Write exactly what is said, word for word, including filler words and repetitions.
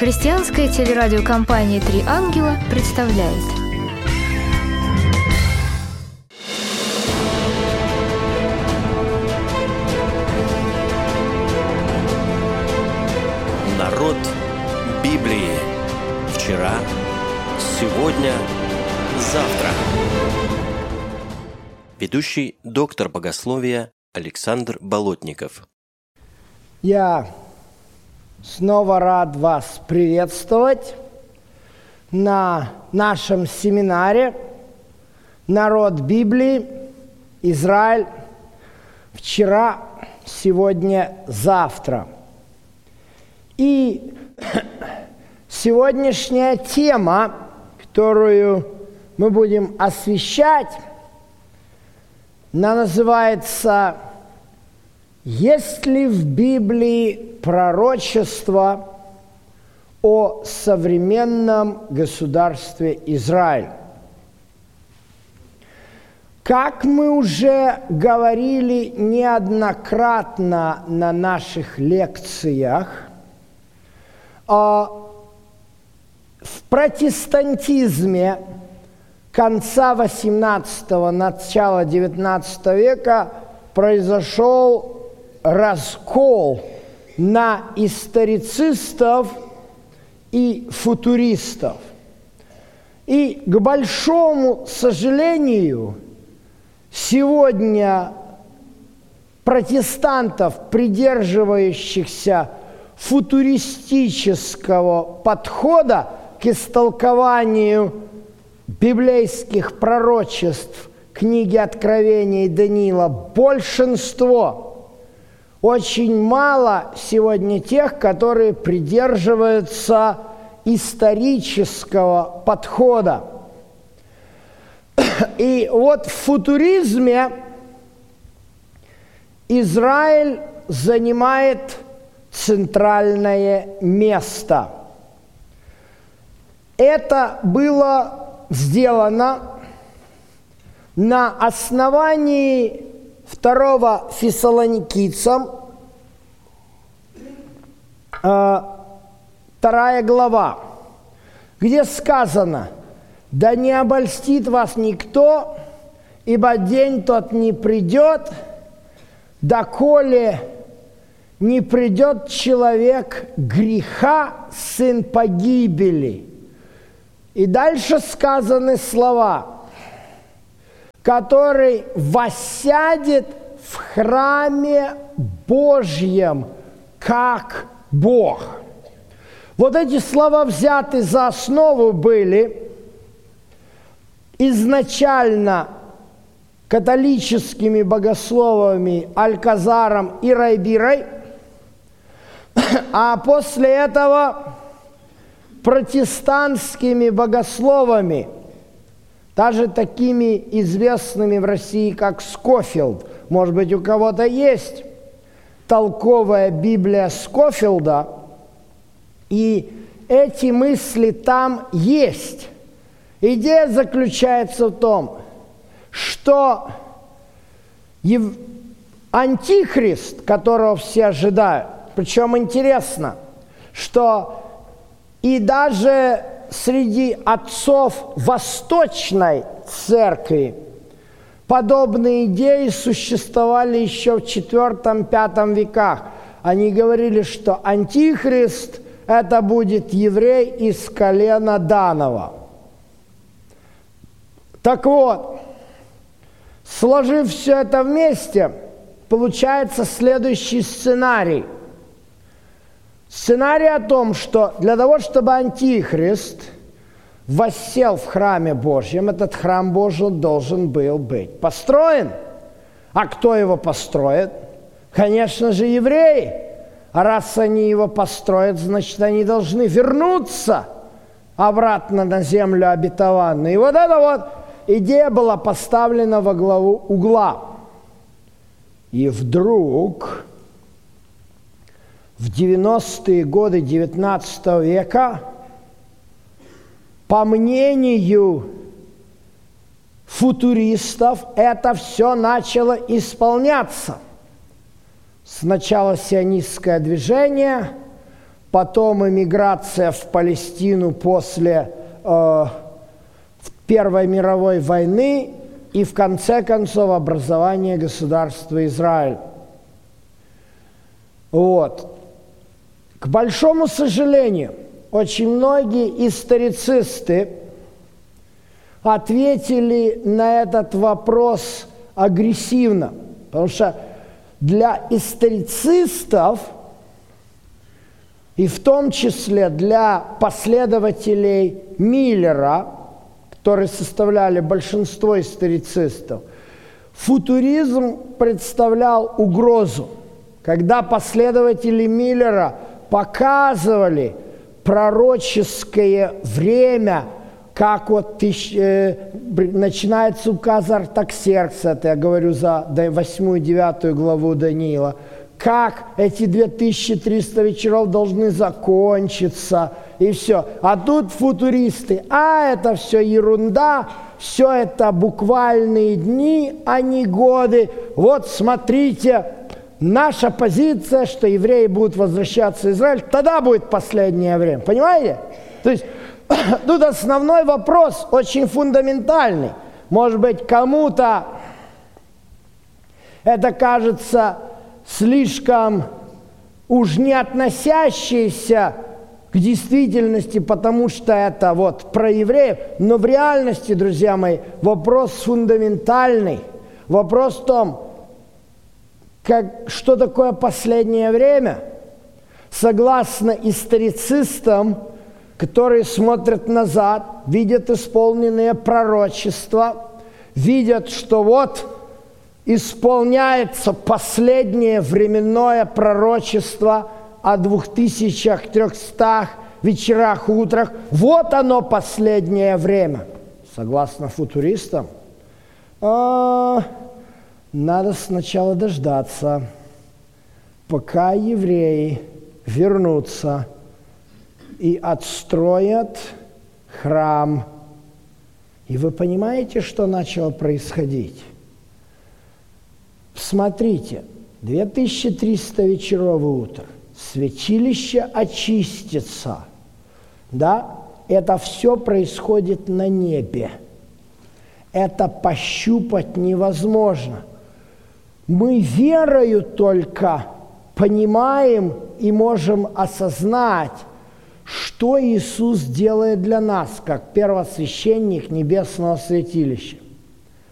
Христианская телерадиокомпания «Три ангела» представляет. Народ Библии. Вчера, сегодня, завтра. Ведущий доктор богословия Александр Болотников. Я снова рад вас приветствовать на нашем семинаре «Народ Библии. Израиль. Вчера, сегодня, завтра». И сегодняшняя тема, которую мы будем освещать, она называется «Есть ли в Библии пророчество о современном государстве Израиль?» Как мы уже говорили неоднократно на наших лекциях, в протестантизме конца восемнадцатого, начала девятнадцатого века произошел раскол на историцистов и футуристов. И, к большому сожалению, сегодня протестантов, придерживающихся футуристического подхода к истолкованию библейских пророчеств книги Откровения и Даниила, большинство. Очень мало сегодня тех, которые придерживаются исторического подхода. И вот в футуризме Израиль занимает центральное место. Это было сделано на основании второго Фессалоникийцам, вторая глава, где сказано: «Да не обольстит вас никто, ибо день тот не придет, доколе не придет человек греха, сын погибели». И дальше сказаны слова: «который воссядет в храме Божьем, как Бог». Вот эти слова взяты за основу были изначально католическими богословами Альказаром и Райбирой, а после этого протестантскими богословами, даже такими известными в России, как Скофилд. Может быть, у кого-то есть толковая Библия Скофилда, и эти мысли там есть. Идея заключается в том, что ев... антихрист, которого все ожидают, причем интересно, что и даже среди отцов Восточной Церкви подобные идеи существовали еще в четвёртом-пятом веках. Они говорили, что антихрист – это будет еврей из колена Данова. Так вот, сложив все это вместе, получается следующий сценарий. Сценарий о том, что для того, чтобы антихрист воссел в храме Божьем, этот храм Божий должен был быть построен. А кто его построит? Конечно же, евреи. А раз они его построят, значит, они должны вернуться обратно на землю обетованную. И вот эта вот идея была поставлена во главу угла. И вдруг в девяностые годы девятнадцатого века, по мнению футуристов, это все начало исполняться. Сначала сионистское движение, потом эмиграция в Палестину после э, Первой мировой войны и, в конце концов, образование государства Израиль. Вот. К большому сожалению, очень многие историцисты ответили на этот вопрос агрессивно, потому что для историцистов, и в том числе для последователей Миллера, которые составляли большинство историцистов, футуризм представлял угрозу. Когда последователи Миллера показывали пророческое время, как вот тысяч, э, начинается указ Артаксеркса, это я говорю за восьмую-девятую главу Даниила, как эти две тысячи триста вечеров должны закончиться, и все. А тут футуристы, а это все ерунда, все это буквальные дни, а не годы. Вот смотрите, наша позиция, что евреи будут возвращаться в Израиль, тогда будет последнее время. Понимаете? То есть тут основной вопрос очень фундаментальный. Может быть, кому-то это кажется слишком уж не относящееся к действительности, потому что это вот про евреев. Но в реальности, друзья мои, вопрос фундаментальный. Вопрос в том, как, что такое последнее время. Согласно историцистам, которые смотрят назад, видят исполненные пророчества, видят, что вот исполняется последнее временное пророчество о двух тысячах трехстах вечерах, утрах. Вот оно, последнее время. Согласно футуристам, а, надо сначала дождаться, пока евреи вернутся и отстроят храм. И вы понимаете, что начало происходить? Смотрите, две тысячи триста вечеров и утр, святилище очистится, да? Это все происходит на небе. Это пощупать невозможно. Мы верою только понимаем и можем осознать, что Иисус делает для нас, как первосвященник небесного святилища.